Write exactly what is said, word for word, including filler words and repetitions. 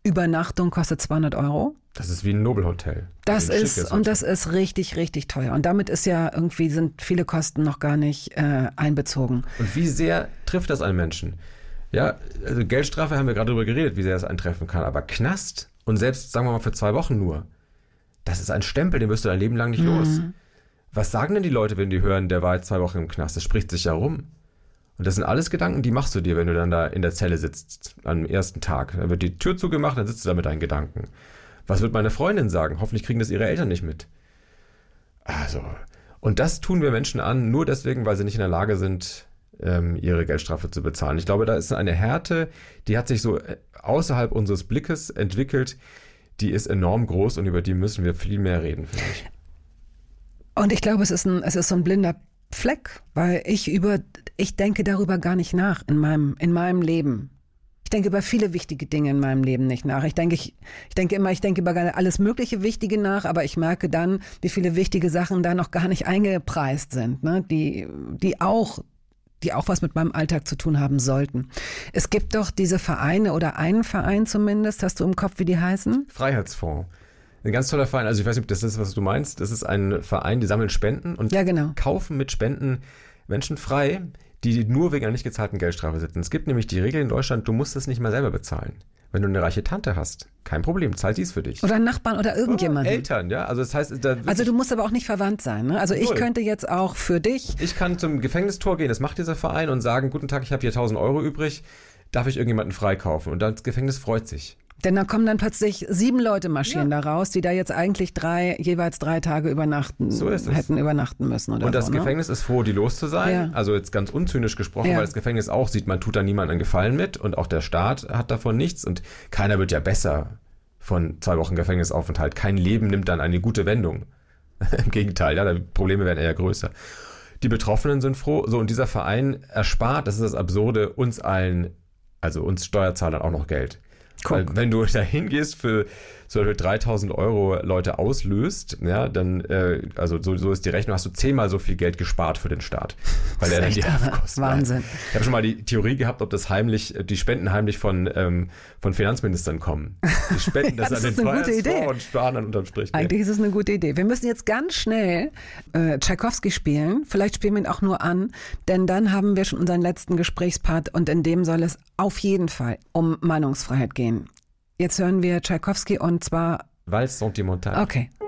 Übernachtung kostet zweihundert Euro. Das ist wie ein Nobelhotel. Das ist, und das ist richtig, richtig teuer. Und damit ist ja irgendwie, sind viele Kosten noch gar nicht äh, einbezogen. Und wie sehr trifft das einen Menschen? Ja, also Geldstrafe haben wir gerade darüber geredet, wie sehr das einen treffen kann. Aber Knast und selbst, sagen wir mal, für zwei Wochen nur, das ist ein Stempel, den wirst du dein Leben lang nicht mhm. los. Was sagen denn die Leute, wenn die hören, der war jetzt zwei Wochen im Knast? Das spricht sich ja rum. Und das sind alles Gedanken, die machst du dir, wenn du dann da in der Zelle sitzt, am ersten Tag. Dann wird die Tür zugemacht, dann sitzt du da mit deinen Gedanken. Was wird meine Freundin sagen? Hoffentlich kriegen das ihre Eltern nicht mit. Also, und das tun wir Menschen an, nur deswegen, weil sie nicht in der Lage sind, ähm, ihre Geldstrafe zu bezahlen. Ich glaube, da ist eine Härte, die hat sich so außerhalb unseres Blickes entwickelt, die ist enorm groß und über die müssen wir viel mehr reden, finde ich. Und ich glaube, es ist ein, es ist so ein blinder Fleck, weil ich über, ich denke darüber gar nicht nach in meinem, in meinem Leben. Ich denke über viele wichtige Dinge in meinem Leben nicht nach. Ich denke, ich, ich denke immer, ich denke über alles mögliche Wichtige nach, aber ich merke dann, wie viele wichtige Sachen da noch gar nicht eingepreist sind, ne? die, die auch, die auch was mit meinem Alltag zu tun haben sollten. Es gibt doch diese Vereine oder einen Verein zumindest, hast du im Kopf, wie die heißen? Freiheitsfonds. Ein ganz toller Verein, also ich weiß nicht, ob das ist, was du meinst. Das ist ein Verein, die sammeln Spenden und ja, genau. kaufen mit Spenden Menschen frei, die nur wegen einer nicht gezahlten Geldstrafe sitzen. Es gibt nämlich die Regel in Deutschland, du musst das nicht mal selber bezahlen. Wenn du eine reiche Tante hast, kein Problem, zahlt dies für dich. Oder Nachbarn oder irgendjemanden. Oh, Eltern, ja. Also das heißt, da also du musst aber auch nicht verwandt sein. Ne? Also ich Null. könnte jetzt auch für dich... Ich kann zum Gefängnistor gehen, das macht dieser Verein, und sagen, guten Tag, ich habe hier tausend Euro übrig, darf ich irgendjemanden freikaufen? Und das Gefängnis freut sich. Denn da kommen dann plötzlich sieben Leute marschieren ja. da raus, die da jetzt eigentlich drei, jeweils drei Tage übernachten, so ist es. hätten übernachten müssen. Oder und das so, Gefängnis ne? ist froh, die los zu sein. Ja. Also jetzt ganz unzynisch gesprochen, ja. weil das Gefängnis auch sieht, man tut da niemandem einen Gefallen mit und auch der Staat hat davon nichts und keiner wird ja besser von zwei Wochen Gefängnisaufenthalt. Kein Leben nimmt dann eine gute Wendung. Im Gegenteil, ja, die Probleme werden eher größer. Die Betroffenen sind froh. So, und dieser Verein erspart, das ist das Absurde, uns allen, also uns Steuerzahlern auch noch Geld. Weil wenn du da hingehst für zum Beispiel dreitausend Euro Leute auslöst, ja, dann, äh, also so, so ist die Rechnung, hast du zehnmal so viel Geld gespart für den Staat. Weil er dann die Haftkosten Wahnsinn. hat. Ich habe schon mal die Theorie gehabt, ob das heimlich, die Spenden heimlich von, ähm, von Finanzministern kommen. Die spenden das, ja, das an den Freiheitsfonds und sparen dann unterm Strich. Eigentlich ist es eine gute Idee. Wir müssen jetzt ganz schnell äh, Tschaikowski spielen. Vielleicht spielen wir ihn auch nur an, denn dann haben wir schon unseren letzten Gesprächspart und in dem soll es auf jeden Fall um Meinungsfreiheit gehen. Jetzt hören wir Tschaikowski und zwar Valse Sentimentale. Okay.